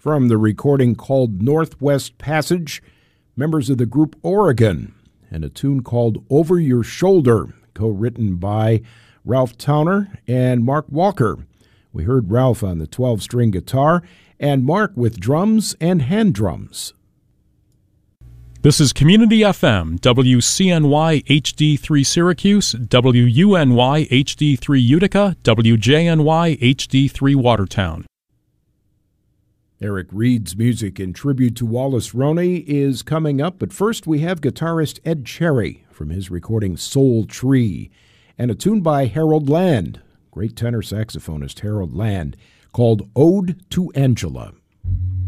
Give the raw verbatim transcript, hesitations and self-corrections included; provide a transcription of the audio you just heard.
From the recording called Northwest Passage, members of the group Oregon, and a tune called Over Your Shoulder, co-written by Ralph Towner and Mark Walker. We heard Ralph on the twelve-string guitar and Mark with drums and hand drums. This is Community F M, W C N Y H D three Syracuse, W U N Y H D three Utica, W J N Y H D three Watertown. Eric Reed's music in tribute to Wallace Roney is coming up, but first we have guitarist Ed Cherry from his recording Soul Tree, and a tune by Harold Land, great tenor saxophonist Harold Land, called Ode to Angela.